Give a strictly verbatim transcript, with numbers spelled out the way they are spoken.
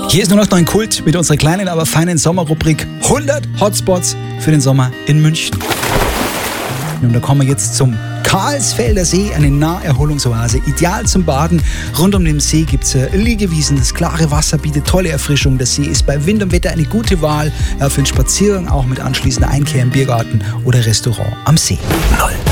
Hier ist nur noch ein Kult mit unserer kleinen, aber feinen Sommerrubrik hundert Hotspots für den Sommer in München. Und da kommen wir jetzt zum Karlsfelder See, eine Naherholungsoase, ideal zum Baden. Rund um den See gibt es Liegewiesen, das klare Wasser bietet tolle Erfrischung. Der See ist bei Wind und Wetter eine gute Wahl ja, für einen Spaziergang, auch mit anschließender Einkehr im Biergarten oder Restaurant am See. Null